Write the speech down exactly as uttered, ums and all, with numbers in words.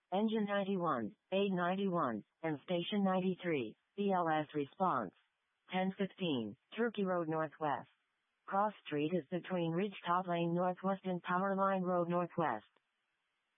Engine ninety-one, A ninety-one, and Station ninety-three, B L S response. ten fifteen, Turkey Road Northwest. Cross Street is between Ridgetop Lane Northwest and Powerline Road Northwest.